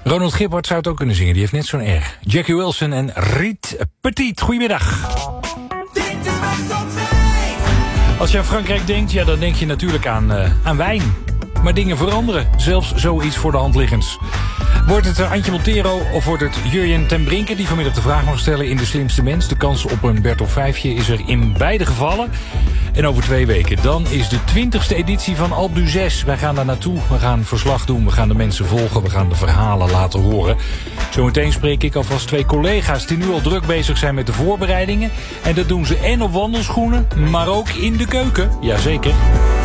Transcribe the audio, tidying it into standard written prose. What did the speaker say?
Ronald Gippard zou het ook kunnen zingen, die heeft net zo'n R. Jackie Wilson en Riet Petit, goedemiddag. Dit is mijn top 5. Als je aan Frankrijk denkt, ja, dan denk je natuurlijk aan wijn. Maar dingen veranderen, zelfs zoiets voor de hand liggends. Wordt het Antje Montero of wordt het Jurjen ten Brinke die vanmiddag de vraag mag stellen in De Slimste Mens? De kans op een Bertolf Vijfje is er in beide gevallen. En over 2 weken, dan is de 20e editie van Alpe d'Huez. Wij gaan daar naartoe, we gaan verslag doen, we gaan de mensen volgen, we gaan de verhalen laten horen. Zometeen spreek ik alvast 2 collega's die nu al druk bezig zijn met de voorbereidingen. En dat doen ze en op wandelschoenen, maar ook in de keuken. Jazeker.